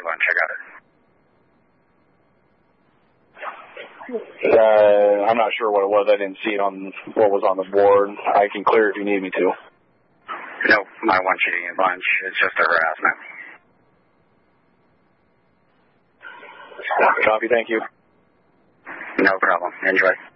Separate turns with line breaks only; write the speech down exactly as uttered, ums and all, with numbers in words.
go and check out it.
Uh, I'm not sure what it was. I didn't see it on what was on the board. I can clear it if you need me to.
Nope, I want cheating a bunch. It's just a harassment.
Copy, thank you.
No problem. Enjoy.